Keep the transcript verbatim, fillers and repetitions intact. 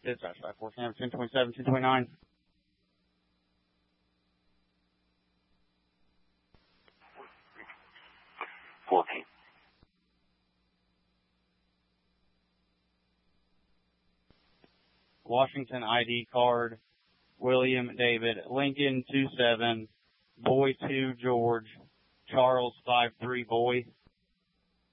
Dispatch five four Sam, ten twenty-seven, ten twenty-nine. fourteen. Washington I D card, William David, Lincoln two seven, Boy two George, Charles five three Boy.